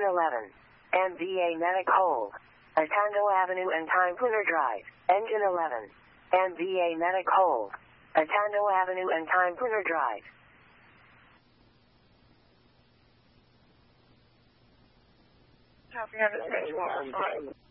Engine 11. MVA Medic hold. Atondo Avenue and Time Printer Drive. Engine 11. MVA Medic hold. Atondo Avenue and Time Printer Drive. Copy, have it.